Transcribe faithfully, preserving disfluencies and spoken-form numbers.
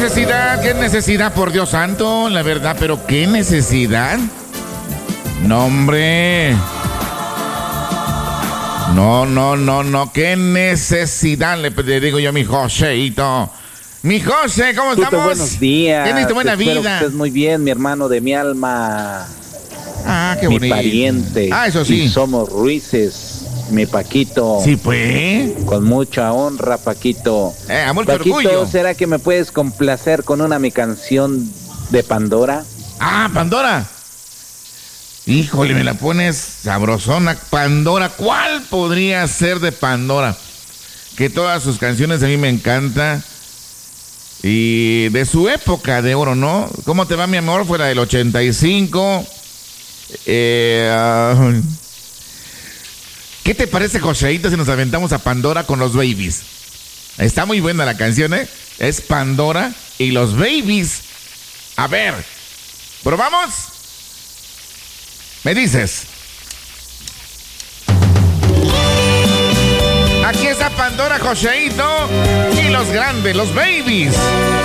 necesidad? ¿Qué necesidad, por Dios santo? La verdad, pero ¿qué necesidad? No, hombre. No, no, no, no. ¿Qué necesidad? Le, le digo yo a mi Joseito. Mi José, ¿cómo Tuto, estamos? buenos días. Tienes buena Espero vida. que estés muy bien, mi hermano de mi alma. Ah, qué mi bonito. pariente. Ah, eso sí. Y somos Ruices, mi Paquito. Sí, pues. Con mucha honra, Paquito. Eh, a mucho Paquito, orgullo. ¿será que me puedes complacer con una mi canción de Pandora? Ah, Pandora. Híjole, me la pones sabrosona. Pandora, ¿cuál podría ser de Pandora? Que todas sus canciones a mí me encantan. Y de su época de oro, ¿no? ¿Cómo te va, mi amor? Fue la del ochenta y cinco. Eh, uh, ¿Qué te parece, Joseito, si nos aventamos a Pandora con los Babies? Está muy buena la canción, ¿eh? Es Pandora y los Babies. A ver, ¿probamos? Me dices. Aquí está Pandora, Joseito y los grandes, los Babies.